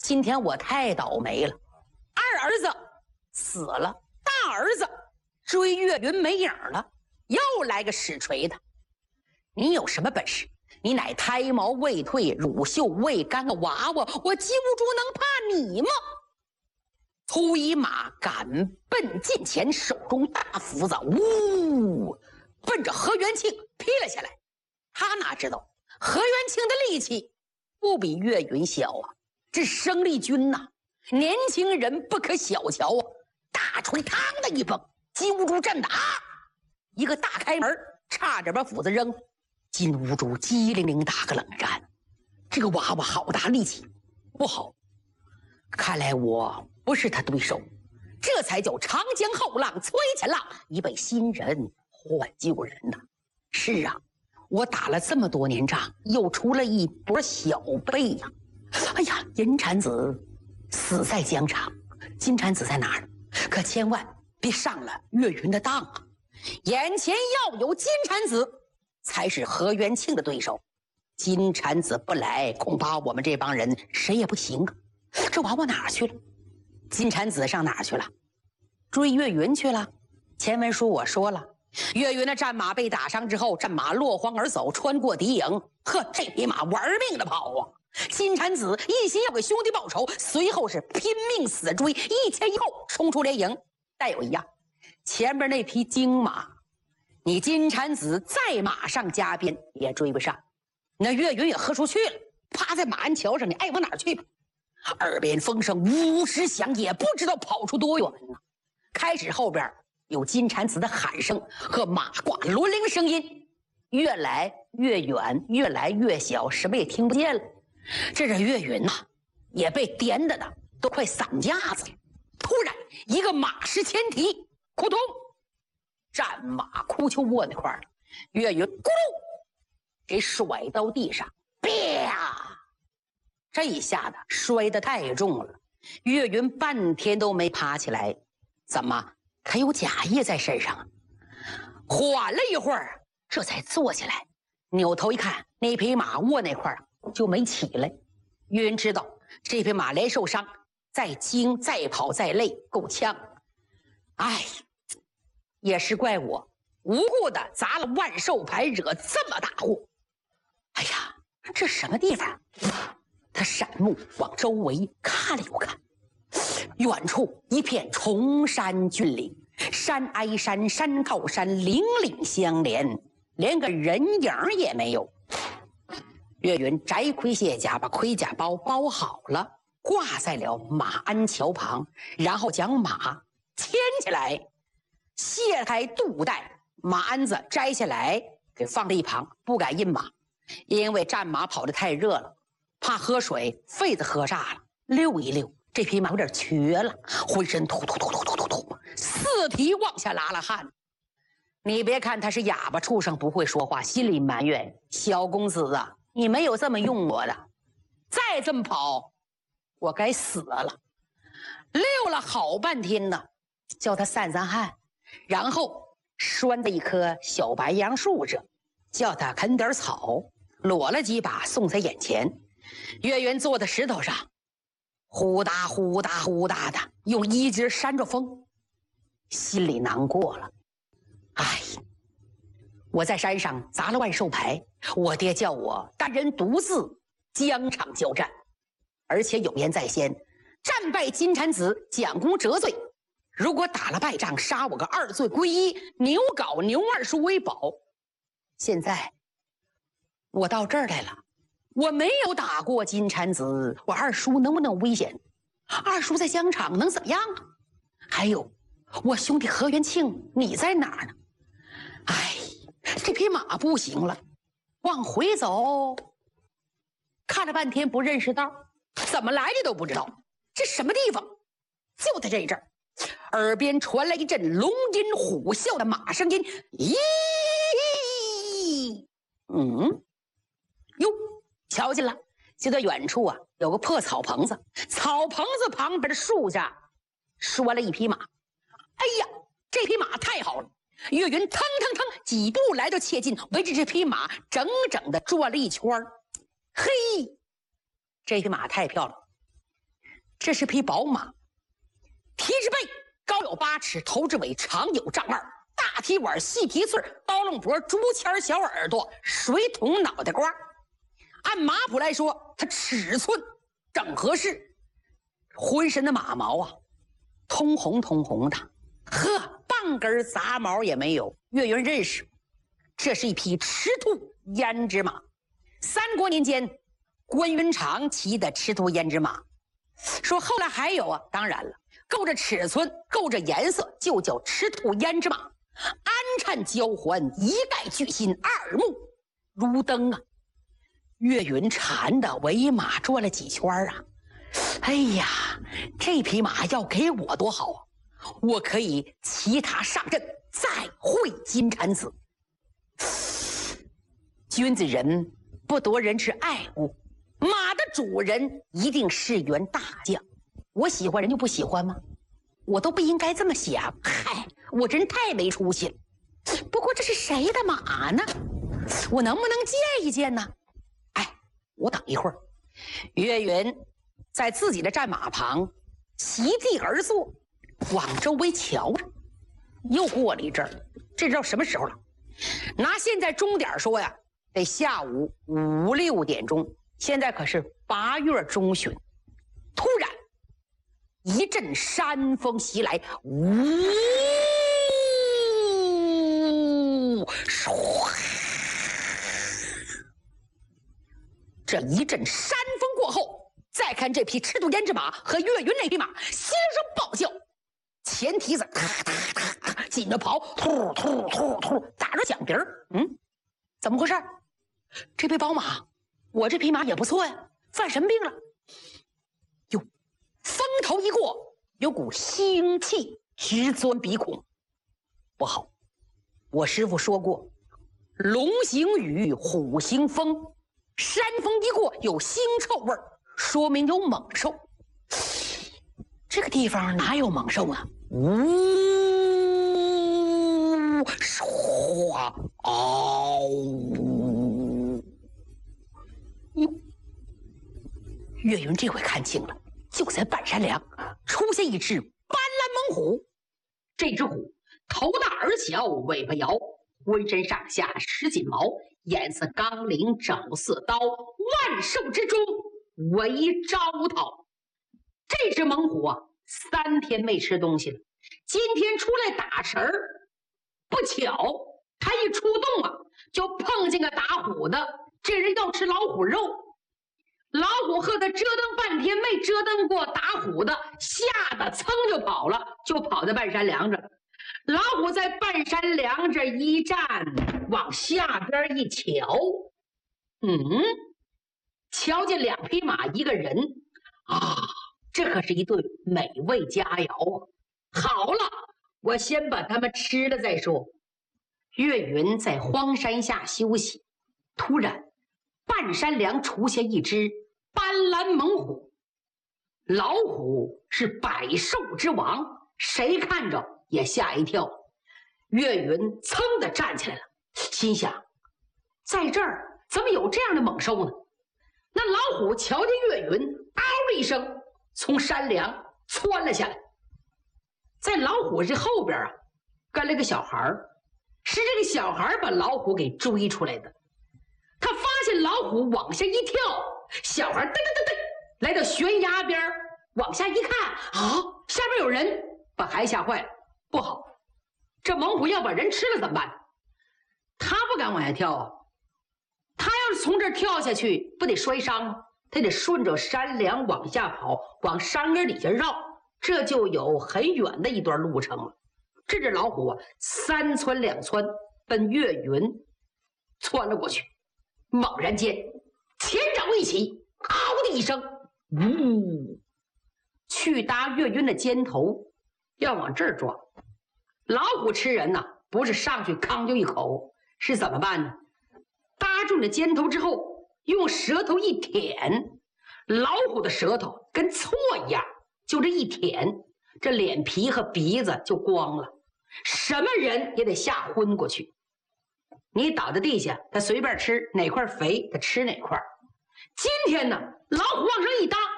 今天我太倒霉了，二儿子死了，大儿子追岳云没影了，又来个使锤的。你有什么本事？你乃胎毛未退、乳臭未干的娃娃，我姬无竹能怕你吗？突一马赶奔近前，手中大斧子呜奔着何元庆劈了下来。他哪知道何元庆的力气不比岳云小啊，这生力军呐，年轻人不可小瞧啊！大锤嘡的一崩，姬无竹震的一个大开门，差点把斧子扔了。金无竹机灵灵打个冷战，这个娃娃好大力气，不好，看来我不是他对手，这才叫长江后浪推前浪，一辈新人换旧人呐。是啊，我打了这么多年仗，又出了一波小辈呀。哎呀，银蝉子死在疆场，金蝉子在哪儿？可千万别上了岳云的当啊！眼前要有金蝉子才是何元庆的对手，金蝉子不来，恐怕我们这帮人谁也不行啊！这娃娃哪儿去了？金蝉子上哪儿去了？追岳云去了。前文书我说了，岳云的战马被打伤之后，战马落荒而走，穿过敌营。呵，这匹马玩命的跑啊！金蝉子一心要给兄弟报仇，随后是拼命死追，一前一后冲出连营。但有一样，前面那匹精马，你金蝉子在马上加鞭也追不上，那岳云也喝出去了，趴在马鞍桥上，你爱往哪儿去吧。耳边风声呜时响，也不知道跑出多远呢。开始后边有金蝉子的喊声和马褂轮铃的声音，越来越远，越来越小，什么也听不见了。这岳云呐，也被颠的都快散架子了。突然一个马失前蹄，扑通，战马哭丘窝那块儿，岳云咕噜给甩到地上，啪！这一下子摔得太重了，岳云半天都没爬起来。怎么？他有假意在身上啊？缓了一会儿，这才坐起来，扭头一看，那匹马卧那块儿就没起来。岳云知道这匹马连受伤，再惊再跑再累，够呛。哎，也是怪我无故的砸了万寿牌，惹这么大祸。哎呀，这什么地方？他闪目往周围看了又看，远处一片崇山峻岭，山挨山，山靠山，岭岭相连，连个人影也没有。岳云摘盔卸甲，把盔甲包包好了，挂在了马鞍桥旁，然后将马牵起来，卸开肚带，马鞍子摘下来给放在一旁，不敢印马，因为战马跑得太热了，怕喝水肺子喝炸了，溜一溜，这匹马有点瘸了，浑身突突突突突突突，四蹄往下拉了汗。你别看他是哑巴畜生，不会说话，心里埋怨小公子啊，你没有这么用我的，再这么跑我该死了。溜了好半天呢，叫他散散汗，然后拴在一棵小白杨树上，叫他啃点草，裸了几把送在眼前。岳云坐在石头上，呼哒呼哒呼哒的用衣襟扇着风，心里难过了。哎，我在山上砸了万寿牌，我爹叫我单人独自疆场交战，而且有言在先，战败金蝉子，蒋公折罪。如果打了败仗，杀我个二罪归一，牛皋牛二叔为保。现在我到这儿来了，我没有打过金蝉子，我二叔能不能危险？二叔在疆场能怎么样啊？还有我兄弟何元庆，你在哪儿呢？哎，这匹马不行了，往回走，看了半天不认识道，怎么来的都不知道，这什么地方？就在这阵儿，耳边传来一阵龙吟虎啸的马声音，咦，哟，瞧见了，就在远处啊，有个破草棚子，草棚子旁边的树下拴了一匹马。哎呀，这匹马太好了！岳云腾腾腾几步来到切近，围着这匹马整整的转了一圈。嘿，这匹马太漂亮， 这是匹宝马，蹄之背高有8尺，头之尾长有丈2，大蹄碗，细蹄穗，刀楞脖，竹签小耳朵，水桶脑袋瓜。按马谱来说，它尺寸正合适，浑身的马毛啊，通红通红的，呵，半根杂毛也没有。岳云认识，这是一匹赤兔胭脂马。3国年间，关云长骑的赤兔胭脂马。说后来还有啊，当然了，够这尺寸，够这颜色，就叫赤兔胭脂马。鞍颤交环，一概巨心，耳目如灯啊。岳云馋的围马转了几圈啊，哎呀，这匹马要给我多好啊！我可以骑它上阵，再会金蝉子。君子人不夺人之爱物，马的主人一定是员大将。我喜欢人就不喜欢吗？我都不应该这么想。嗨，我真太没出息了。不过这是谁的马呢？我能不能见一见呢？哎，我等一会儿。岳云在自己的战马旁席地而坐，往周围瞧着。又过了一阵儿，这知道什么时候了？拿现在钟点说呀，得下午5、6点钟。现在可是8月中旬。突然一阵山风袭来，呜，这一阵山风过后，再看这匹赤兔胭脂马和岳云那匹马，心声暴叫，前蹄子紧着跑，突突突突打着响鼻儿。怎么回事？这匹宝马，我这匹马也不错呀，犯什么病了？哟，风头一过，有股腥气直钻鼻孔，不好！我师父说过，龙行雨，虎行风，山风一过有腥臭味儿，说明有猛兽。这个地方哪有猛兽啊？呜，唰，嗷！岳云这回看清了，就在半山梁出现一只斑斓猛虎。这只虎头大耳小，尾巴摇，浑身上下10锦毛，颜色刚灵，爪似刀，万兽之中为招讨。这只猛虎啊，3天没吃东西了，今天出来打食儿。不巧，他一出动啊，就碰见个打虎的，这人要吃老虎肉。老虎和他折腾半天没折腾过打虎的，吓得噌就跑了，就跑在半山梁这。老虎在半山梁这一站，往下边一瞧，瞧见2匹马一个人啊，这可是一顿美味佳肴啊！好了，我先把他们吃了再说。岳云在荒山下休息，突然半山梁出现一只斑斓猛虎。老虎是百兽之王，谁看着也吓一跳。岳云噌的站起来了，心想，在这儿怎么有这样的猛兽呢？那老虎瞧见岳云，嗷的一声从山梁窜了下来。在老虎这后边啊，跟了个小孩，是这个小孩把老虎给追出来的。他发现老虎往下一跳，小孩噔噔噔噔来到悬崖边，往下一看啊，下边有人，把孩子吓坏了。不好，这猛虎要把人吃了怎么办？他不敢往下跳啊，他要是从这儿跳下去，不得摔伤吗？他得顺着山梁往下跑，往山根底下绕，这就有很远的一段路程了。这只老虎啊，3窜2窜奔岳云窜了过去。猛然间，前掌一起，嗷的一声，呜，去搭岳云的肩头，要往这儿撞。老虎吃人呐，不是上去吭就一口，是怎么办呢？搭住你的肩头之后，用舌头一舔，老虎的舌头跟锉一样，就这一舔，这脸皮和鼻子就光了，什么人也得吓昏过去。你倒在地下，他随便吃哪块肥，他吃哪块。今天呢，老虎往上一搭，